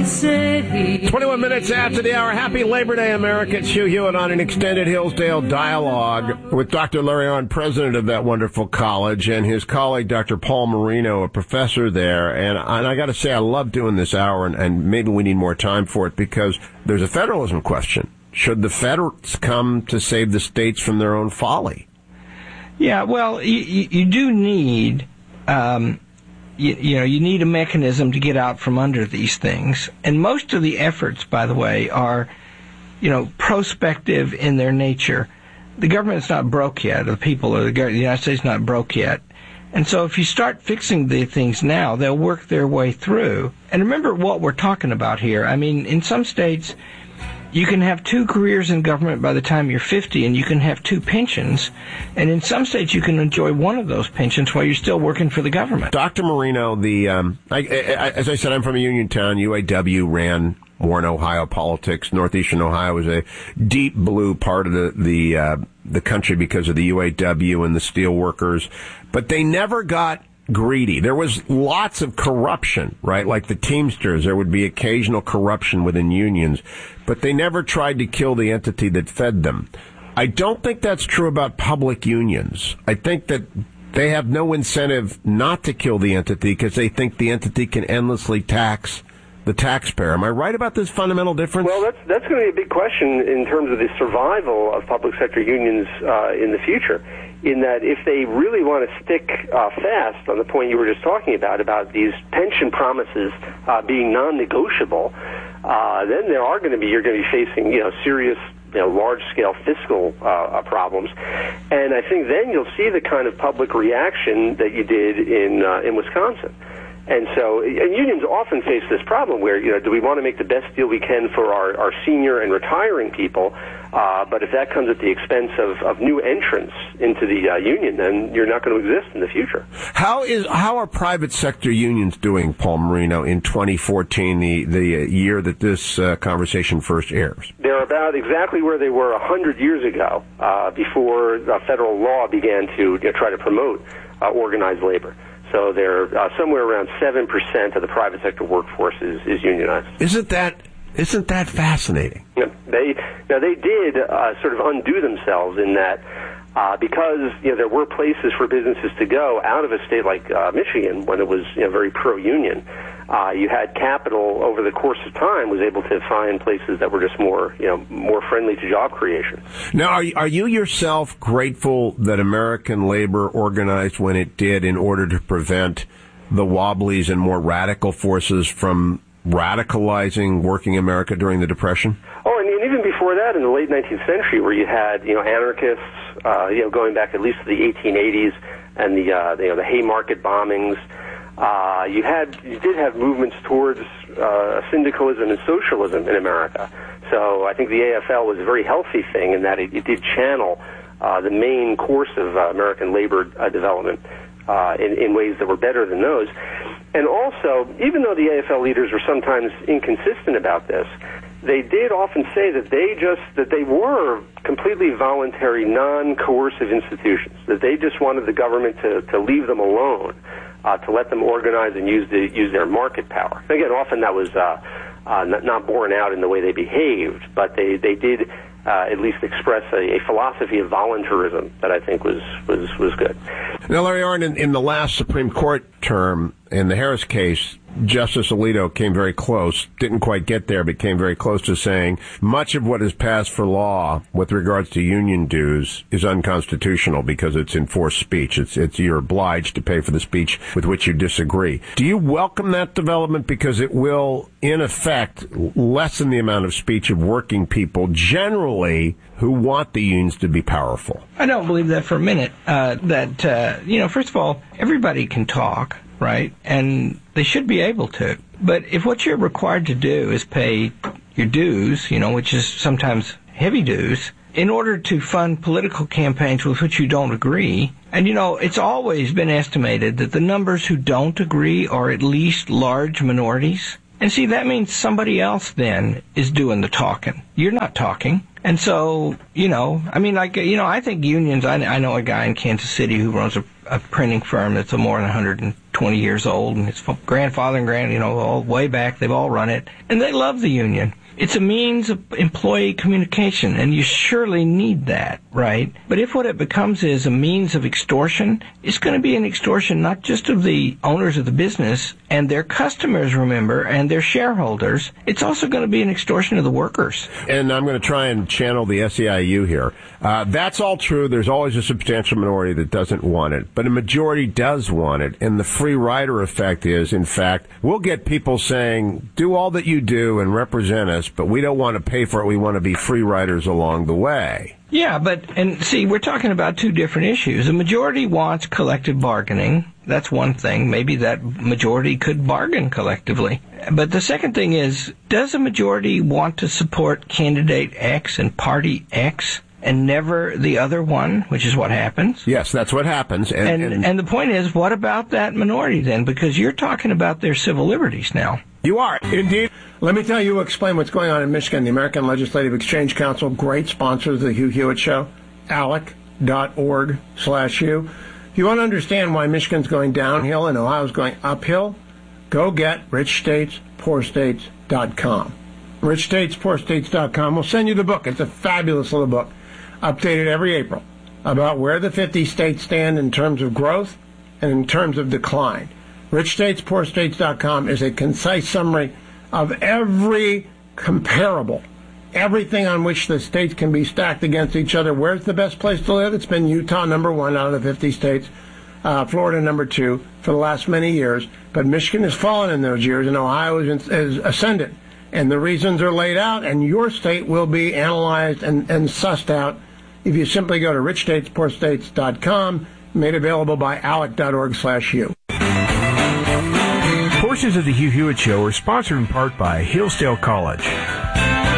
say. 21 minutes after the hour. Happy Labor Day, America. It's Hugh Hewitt on an extended Hillsdale dialogue with Dr. Larry Arnn, president of that wonderful college, and his colleague, Dr. Paul Marino, a professor there. And I got to say, I love doing this hour, and maybe we need more time for it because there's a federalism question. Should the federals come to save the states from their own folly? Yeah, well, you do need, you need a mechanism to get out from under these things. And most of the efforts, by the way, are, prospective in their nature. The government's not broke yet. The people of the United States is not broke yet. And so if you start fixing the things now, they'll work their way through. And remember what we're talking about here. I mean, in some states, you can have 2 careers in government by the time you're 50, and you can have 2 pensions. And in some states, you can enjoy one of those pensions while you're still working for the government. Dr. Marino, as I said, I'm from a union town. UAW ran Warren, Ohio politics. Northeastern Ohio was a deep blue part of the country because of the UAW and the steel workers. But they never got greedy. There was lots of corruption, right? Like the Teamsters, there would be occasional corruption within unions, but they never tried to kill the entity that fed them. I don't think that's true about public unions. I think that they have no incentive not to kill the entity because they think the entity can endlessly tax the taxpayer. Am I right about this fundamental difference? Well, that's going to be a big question in terms of the survival of public sector unions in the future, in that if they really want to stick fast on the point you were just talking about these pension promises being non-negotiable, then you're going to be facing serious large-scale fiscal problems, and I think then you'll see the kind of public reaction that you did in Wisconsin. And so unions often face this problem where, do we want to make the best deal we can for our senior and retiring people, but if that comes at the expense of new entrants into the union, then you're not going to exist in the future. How are private sector unions doing, Paul Marino, in 2014, the year that this conversation first airs? They're about exactly where they were 100 years ago, before federal law began to try to promote organized labor. So they're somewhere around 7% of the private sector workforce is unionized. Isn't that fascinating? Yeah, they did sort of undo themselves in that because there were places for businesses to go out of a state like Michigan when it was very pro-union. You had capital over the course of time was able to find places that were just more friendly to job creation. Now, are you yourself grateful that American labor organized when it did in order to prevent the Wobblies and more radical forces from radicalizing working America during the Depression? Oh, and even before that, in the late 19th century, where you had anarchists, going back at least to the 1880s, and the Haymarket bombings. You did have movements towards syndicalism and socialism in America. So I think the AFL was a very healthy thing in that it did channel the main course of American labor development in ways that were better than those. And also, even though the AFL leaders were sometimes inconsistent about this, they did often say that they were completely voluntary, non-coercive institutions, that they just wanted the government to leave them alone, to let them organize and use their market power. Again, often that was not borne out in the way they behaved, but they did at least express a philosophy of voluntarism that I think was good. Now, Larry Arnn, in the last Supreme Court term, in the Harris case, Justice Alito came very close, didn't quite get there, but came very close to saying much of what is passed for law with regards to union dues is unconstitutional because it's enforced speech. It's you're obliged to pay for the speech with which you disagree. Do you welcome that development because it will, in effect, lessen the amount of speech of working people generally who want the unions to be powerful? I don't believe that for a minute. First of all, everybody can talk, right? And they should be able to. But if what you're required to do is pay your dues, which is sometimes heavy dues, in order to fund political campaigns with which you don't agree, and it's always been estimated that the numbers who don't agree are at least large minorities. And see, that means somebody else then is doing the talking. You're not talking. And so, I think unions, I know a guy in Kansas City who runs a printing firm that's more than 20 years old, and his grandfather and all way back, they've all run it, and they love the union. It's a means of employee communication, and you surely need that, right? But if what it becomes is a means of extortion, it's going to be an extortion not just of the owners of the business and their customers, remember, and their shareholders. It's also going to be an extortion of the workers. And I'm going to try and channel the SEIU here. That's all true. There's always a substantial minority that doesn't want it, but a majority does want it. And the free rider effect is, in fact, we'll get people saying, do all that you do and represent us, but we don't want to pay for it. We want to be free riders along the way. Yeah, and see, we're talking about two different issues. The majority wants collective bargaining. That's one thing. Maybe that majority could bargain collectively. But the second thing is, does a majority want to support candidate X and party X and never the other one, which is what happens? Yes, that's what happens. And the point is, what about that minority then? Because you're talking about their civil liberties now. You are, indeed. Let me tell you, explain what's going on in Michigan. The American Legislative Exchange Council, great sponsors of the Hugh Hewitt Show, alec.org/Hugh. If you want to understand why Michigan's going downhill and Ohio's going uphill, go get richstatespoorstates.com. richstatespoorstates.com will send you the book. It's a fabulous little book, updated every April, about where the 50 states stand in terms of growth and in terms of decline. richstatespoorstates.com is a concise summary of every comparable, everything on which the states can be stacked against each other. Where's the best place to live? It's been Utah, number 1 out of the 50 states, Florida, number 2, for the last many years. But Michigan has fallen in those years, and Ohio is ascended. And the reasons are laid out, and your state will be analyzed and sussed out if you simply go to richstatespoorstates.com, made available by alec.org/Hugh. Portions of the Hugh Hewitt Show are sponsored in part by Hillsdale College.